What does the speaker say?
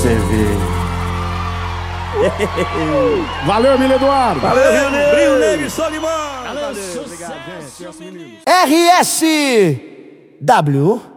você ver. Valeu, Emílio Eduardo. Valeu, Rio Negro. Rio Negro e Solimão. Valeu, obrigado, gente. RSW.